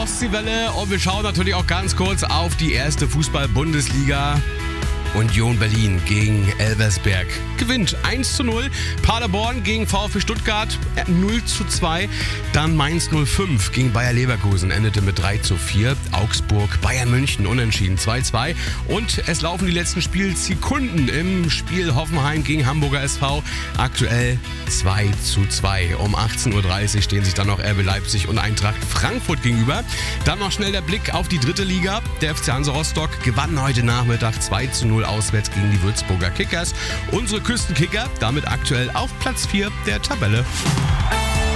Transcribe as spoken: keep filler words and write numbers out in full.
Ostseewelle und wir schauen natürlich auch ganz kurz auf die erste Fußball-Bundesliga. Union Berlin gegen Elversberg gewinnt eins zu null. Paderborn gegen VfB Stuttgart null zu zwei. Dann Mainz null fünf gegen Bayer Leverkusen endete mit drei zu vier. Augsburg, Bayern München unentschieden zwei zu zwei. Und es laufen die letzten Spielsekunden im Spiel Hoffenheim gegen Hamburger S V. Aktuell zwei zu zwei. Um achtzehn Uhr dreißig stehen sich dann noch R B Leipzig und Eintracht Frankfurt gegenüber. Dann noch schnell der Blick auf die dritte Liga. Der F C Hansa Rostock gewann heute Nachmittag zwei zu null auswärts gegen die Würzburger Kickers. Unsere Küstenkicker damit aktuell auf Platz vier der Tabelle.